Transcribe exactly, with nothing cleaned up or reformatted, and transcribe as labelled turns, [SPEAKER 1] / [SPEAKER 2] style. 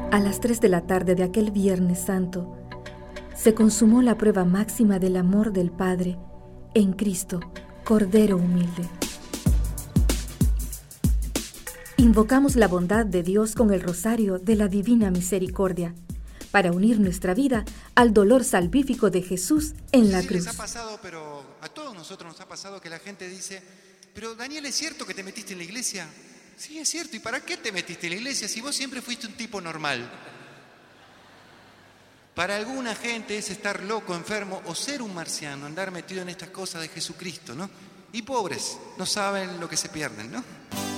[SPEAKER 1] A las tres de la tarde de aquel Viernes Santo, se consumó la prueba máxima del amor del Padre en Cristo, Cordero humilde. Invocamos la bondad de Dios con el rosario de la Divina Misericordia para unir nuestra vida al dolor salvífico de Jesús en la
[SPEAKER 2] sí,
[SPEAKER 1] cruz.
[SPEAKER 2] Les ha pasado, pero a todos nosotros nos ha pasado que la gente dice: pero Daniel, ¿es cierto que te metiste en la iglesia? Sí, es cierto. ¿Y para qué te metiste en la iglesia si vos siempre fuiste un tipo normal? Para alguna gente es estar loco, enfermo o ser un marciano, andar metido en estas cosas de Jesucristo, ¿no? Y pobres, no saben lo que se pierden, ¿no?